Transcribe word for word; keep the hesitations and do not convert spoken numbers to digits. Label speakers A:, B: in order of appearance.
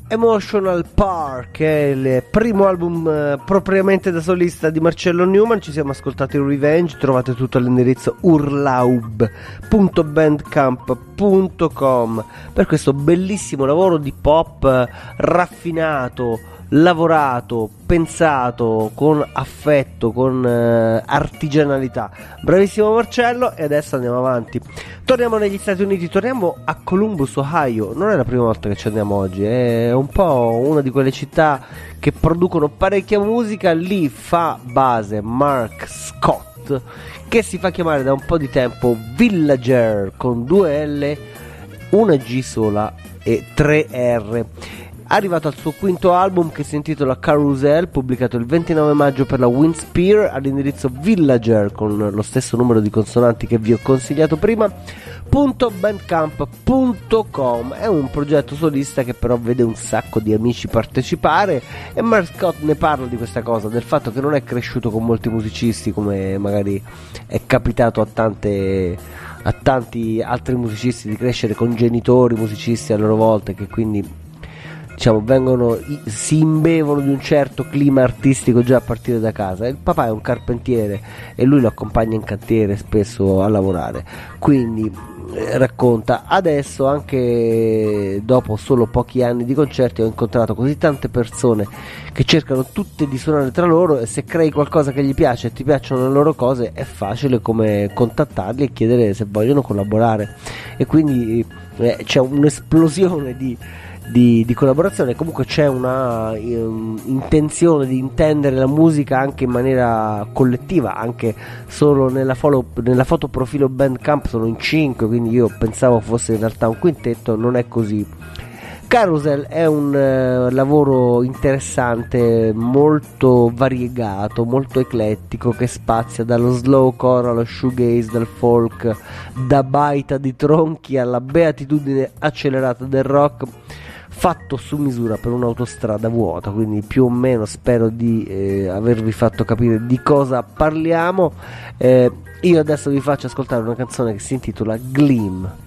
A: Emotional Park è il primo album eh, propriamente da solista di Marcello Newman. Ci siamo ascoltati Revenge, trovate tutto all'indirizzo urlaub punto bandcamp punto com per questo bellissimo lavoro di pop eh, raffinato, lavorato, pensato con affetto, con eh, artigianalità. Bravissimo Marcello. E adesso andiamo avanti, torniamo negli Stati Uniti, torniamo a Columbus, Ohio. Non è la prima volta che ci andiamo oggi, è un po' una di quelle città che producono parecchia musica. Lì fa base Mark Scott, che si fa chiamare da un po' di tempo Villager, con due L, una G sola e tre R. Arrivato al suo quinto album, che si intitola Carousel, pubblicato il ventinove maggio per la Windspear, all'indirizzo Villager, con lo stesso numero di consonanti che vi ho consigliato prima, punto bandcamp punto com. È un progetto solista che però vede un sacco di amici partecipare, e Mark Scott ne parla di questa cosa, del fatto che non è cresciuto con molti musicisti come magari è capitato a tante a tanti altri musicisti, di crescere con genitori musicisti a loro volta, che quindi diciamo vengono, si imbevono di un certo clima artistico già a partire da casa. Il papà è un carpentiere e lui lo accompagna in cantiere spesso a lavorare, quindi eh, racconta: adesso, anche dopo solo pochi anni di concerti, ho incontrato così tante persone che cercano tutte di suonare tra loro, e se crei qualcosa che gli piace e ti piacciono le loro cose, è facile come contattarli e chiedere se vogliono collaborare, e quindi eh, c'è un'esplosione di Di, di collaborazione. Comunque c'è una um, intenzione di intendere la musica anche in maniera collettiva, anche solo nella, follow, nella foto profilo Bandcamp sono in cinque, quindi io pensavo fosse in realtà un quintetto, non è così. Carousel è un uh, lavoro interessante, molto variegato, molto eclettico, che spazia dallo slowcore allo shoegaze, dal folk, da baita di tronchi alla beatitudine accelerata del rock, fatto su misura per un'autostrada vuota. Quindi più o meno spero di eh, avervi fatto capire di cosa parliamo. eh, io adesso vi faccio ascoltare una canzone che si intitola Gleam.